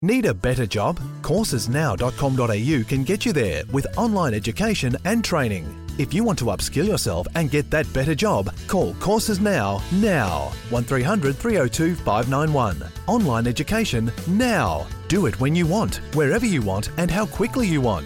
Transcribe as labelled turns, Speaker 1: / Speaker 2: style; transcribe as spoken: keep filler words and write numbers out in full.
Speaker 1: Need a better job? courses now dot com dot a u can get you there with online education and training. If you want to upskill yourself and get that better job, call Courses Now, now. one three hundred three oh two five nine one. Online education now. Do it when you want, wherever you want and how quickly you want.